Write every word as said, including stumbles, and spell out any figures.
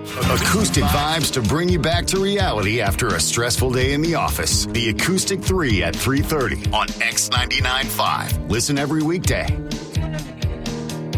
Acoustic vibes to bring you back to reality after a stressful day in the office. The Acoustic three at three thirty on X ninety-nine point five. Listen every weekday.